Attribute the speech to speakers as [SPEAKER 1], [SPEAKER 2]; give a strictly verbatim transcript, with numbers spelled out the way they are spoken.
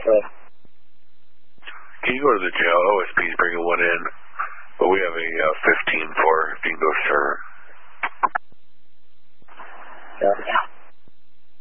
[SPEAKER 1] Can you go to the jail? O S P's bringing